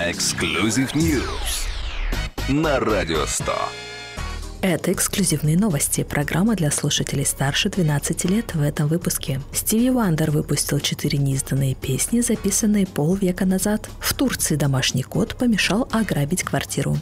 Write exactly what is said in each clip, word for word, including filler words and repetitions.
Exclusive News на Радио сто. Это эксклюзивные новости. Программа для слушателей старше двенадцати лет в этом выпуске. Стиви Вандер выпустил четыре неизданные песни, записанные полвека назад. В Турции домашний кот помешал ограбить квартиру.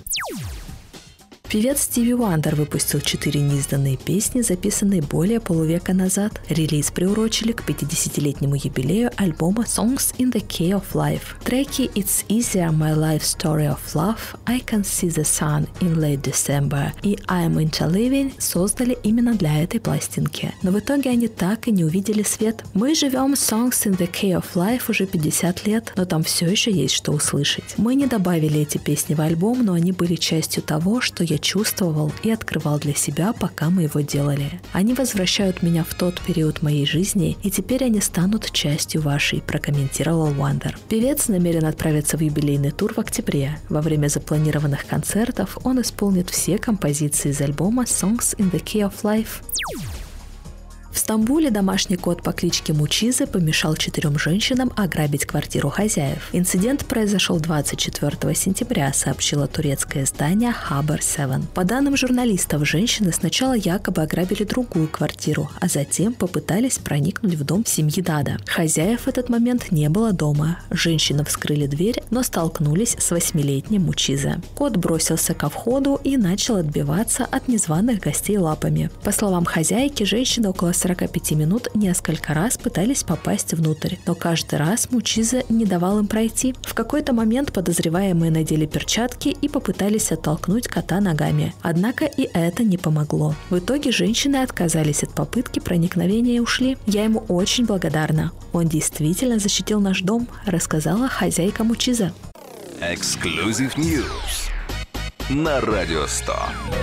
Певец Стиви Вандер выпустил четыре неизданные песни, записанные более полувека назад. Релиз приурочили к пятидесятилетнему юбилею альбома Songs in the Key of Life. Треки It's Easier, My Life Story of Love, I Can See the Sun in Late December и I'm Into Living создали именно для этой пластинки. Но в итоге они так и не увидели свет. Мы живем Songs in the Key of Life уже пятьдесят лет, но там все еще есть что услышать. Мы не добавили эти песни в альбом, но они были частью того, что я чувствовал и открывал для себя, пока мы его делали. Они возвращают меня в тот период моей жизни, и теперь они станут частью вашей, прокомментировал Вандер. Певец намерен отправиться в юбилейный тур в октябре. Во время запланированных концертов он исполнит все композиции из альбома Songs in the Key of Life. В Стамбуле домашний кот по кличке Мучиза помешал четырем женщинам ограбить квартиру хозяев. Инцидент произошел двадцать четвёртого сентября, сообщило турецкое издание Хабар семь. По данным журналистов, женщины сначала якобы ограбили другую квартиру, а затем попытались проникнуть в дом семьи Дада. Хозяев в этот момент не было дома. Женщины вскрыли дверь, но столкнулись с восьмилетним Мучиза. Кот бросился ко входу и начал отбиваться от незваных гостей лапами. По словам хозяйки, женщины около сорок пять минут несколько раз пытались попасть внутрь, но каждый раз Мучиза не давал им пройти. В какой-то момент подозреваемые надели перчатки и попытались оттолкнуть кота ногами. Однако и это не помогло. В итоге женщины отказались от попытки проникновения и ушли. Я ему очень благодарна. Он действительно защитил наш дом, рассказала хозяйка Мучиза. Exclusive News на Радио сто.